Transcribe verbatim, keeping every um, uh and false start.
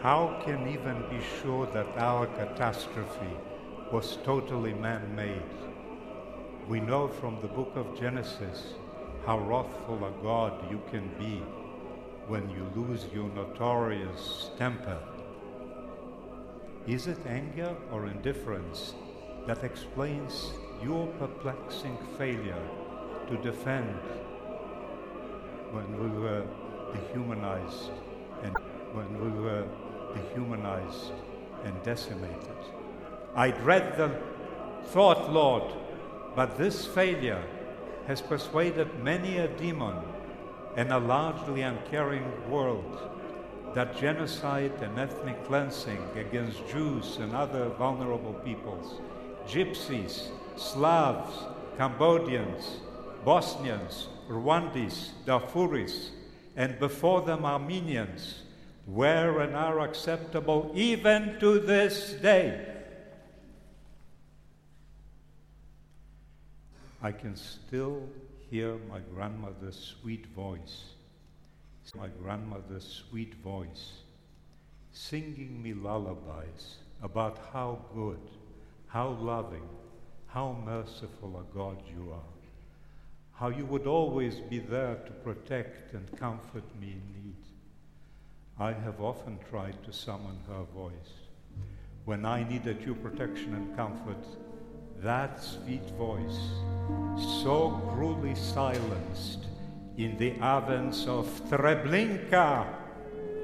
how can even be sure that our catastrophe was totally man-made? We know from the book of Genesis how wrathful a God you can be when you lose your notorious temper. Is it anger or indifference that explains your perplexing failure to defend when we were dehumanized and when we were dehumanized and decimated? I dread the thought, Lord, but this failure has persuaded many a demon and a largely uncaring world that genocide and ethnic cleansing against Jews and other vulnerable peoples, Gypsies, Slavs, Cambodians, Bosnians, Rwandese, Darfuris, and before them Armenians, were and are acceptable even to this day. I can still hear my grandmother's sweet voice, my grandmother's sweet voice, singing me lullabies about how good, how loving, how merciful a God you are, how you would always be there to protect and comfort me in need. I have often tried to summon her voice. When I needed your protection and comfort, that sweet voice, so cruelly silenced in the Avens of Treblinka,